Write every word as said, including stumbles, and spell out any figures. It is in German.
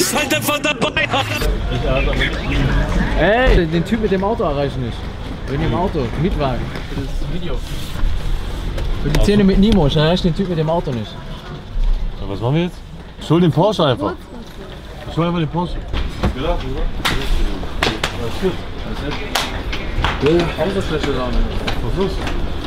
bist halt einfach dabei. Ey, den Typ mit dem Auto erreiche ich nicht. Bin im Auto, Mietwagen. Für das Video. Für die Szene mit Nemo, ich erreiche den Typ mit dem Auto nicht. Ja, was machen wir jetzt? Ich hol den Porsche einfach. Ich hol einfach den Porsche. Ja, Autofläche da nicht. was ist los?